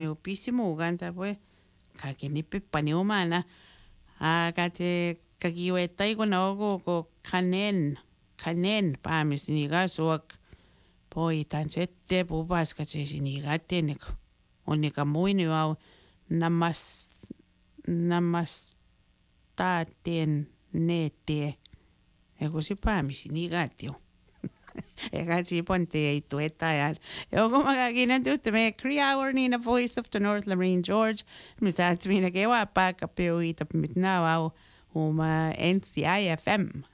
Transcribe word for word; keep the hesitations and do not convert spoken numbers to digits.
upísimo uganta pues kakinipi paniumana akate kakiweta ikuna ogo ko kanen kanen paami siniga suak poi tansette pubas kache siniga tenek onika muini au namas namas taaten nete ekusi paami siniga tio ega si ponte itu etayan. Yo como kagina tu te me three hour ni na voice of the North Lorraine George. Misats mina ke wa pa kapeo ita mitna wa uma N C I F M.